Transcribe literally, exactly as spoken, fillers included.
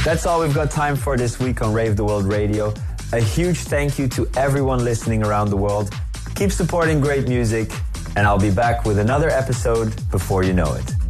That's all we've got time for this week on Rave the World Radio. A huge thank you to everyone listening around the world. Keep supporting great music, and I'll be back with another episode before you know it.